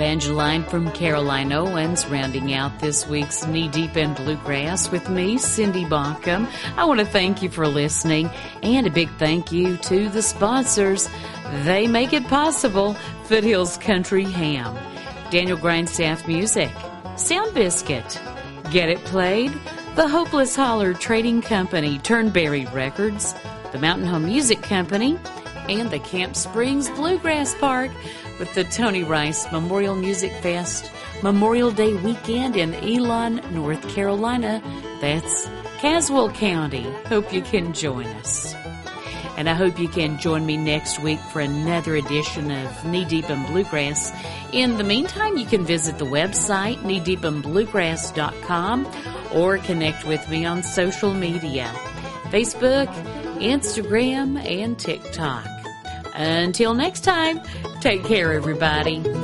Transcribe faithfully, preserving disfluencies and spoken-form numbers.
Evangeline from Caroline Owens, rounding out this week's Knee Deep in Bluegrass with me, Cindy Baucom. I want to thank you for listening, and a big thank you to the sponsors. They make it possible. Foothills Country Ham, Daniel Grindstaff Music, Sound Biscuit, Get It Played, the Hopeless Holler Trading Company, Turnberry Records, the Mountain Home Music Company, and the Camp Springs Bluegrass Park with the Tony Rice Memorial Music Fest Memorial Day weekend in Elon, North Carolina. That's Caswell County. Hope you can join us. And I hope you can join me next week for another edition of Knee Deep in Bluegrass. In the meantime, you can visit the website, knee deep in bluegrass dot com, or connect with me on social media, Facebook, Instagram, and TikTok. Until next time, take care, everybody.